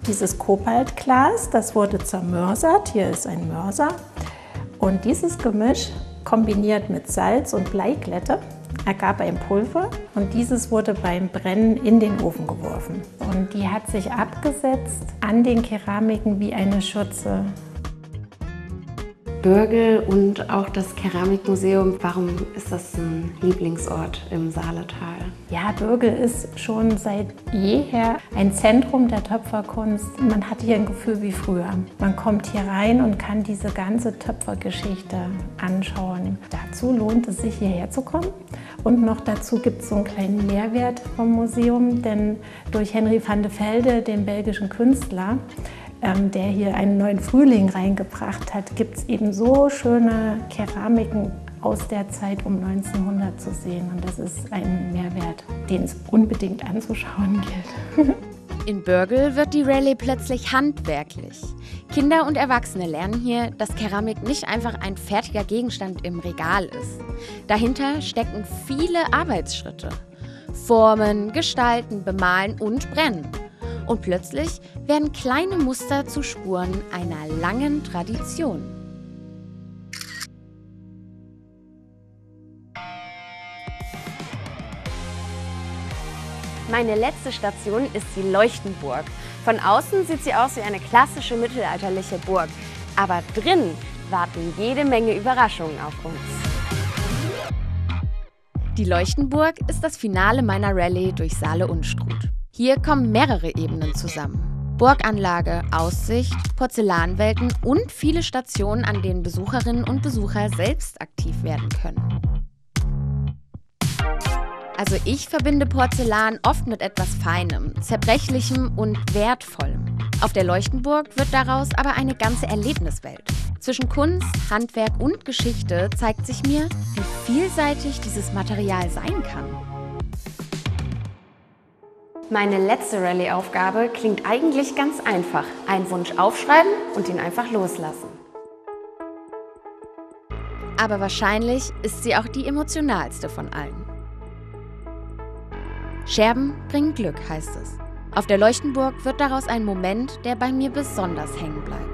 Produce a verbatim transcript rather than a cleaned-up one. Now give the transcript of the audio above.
Dieses Kobaltglas, das wurde zermörsert. Hier ist ein Mörser. Und dieses Gemisch kombiniert mit Salz und Bleiglätte ergab ein Pulver und dieses wurde beim Brennen in den Ofen geworfen. Und die hat sich abgesetzt an den Keramiken wie eine Schürze. Bürgel und auch das Keramikmuseum, warum ist das ein Lieblingsort im Saaletal? Ja, Bürgel ist schon seit jeher ein Zentrum der Töpferkunst. Man hat hier ein Gefühl wie früher. Man kommt hier rein und kann diese ganze Töpfergeschichte anschauen. Dazu lohnt es sich, hierher zu kommen. Und noch dazu gibt es so einen kleinen Mehrwert vom Museum, denn durch Henry van de Velde, den belgischen Künstler, der hier einen neuen Frühling reingebracht hat, gibt es eben so schöne Keramiken aus der Zeit um neunzehnhundert zu sehen. Und das ist ein Mehrwert, den es unbedingt anzuschauen gilt. In Bürgel wird die Rallye plötzlich handwerklich. Kinder und Erwachsene lernen hier, dass Keramik nicht einfach ein fertiger Gegenstand im Regal ist. Dahinter stecken viele Arbeitsschritte. Formen, gestalten, bemalen und brennen. Und plötzlich werden kleine Muster zu Spuren einer langen Tradition. Meine letzte Station ist die Leuchtenburg. Von außen sieht sie aus wie eine klassische mittelalterliche Burg. Aber drin warten jede Menge Überraschungen auf uns. Die Leuchtenburg ist das Finale meiner Rallye durch Saale-Unstrut. Hier kommen mehrere Ebenen zusammen. Burganlage, Aussicht, Porzellanwelten und viele Stationen, an denen Besucherinnen und Besucher selbst aktiv werden können. Also ich verbinde Porzellan oft mit etwas Feinem, Zerbrechlichem und Wertvollem. Auf der Leuchtenburg wird daraus aber eine ganze Erlebniswelt. Zwischen Kunst, Handwerk und Geschichte zeigt sich mir, wie vielseitig dieses Material sein kann. Meine letzte Rallye-Aufgabe klingt eigentlich ganz einfach. Einen Wunsch aufschreiben und ihn einfach loslassen. Aber wahrscheinlich ist sie auch die emotionalste von allen. Scherben bringen Glück, heißt es. Auf der Leuchtenburg wird daraus ein Moment, der bei mir besonders hängen bleibt.